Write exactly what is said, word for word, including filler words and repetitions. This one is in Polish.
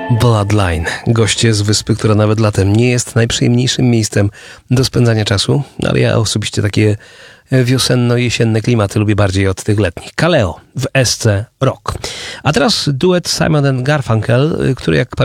Bloodline. Goście z wyspy, która nawet latem nie jest najprzyjemniejszym miejscem do spędzania czasu, ale ja osobiście takie wiosenno-jesienne klimaty lubię bardziej od tych letnich. Kaleo w S C Rock. A teraz duet Simon and Garfunkel, który jak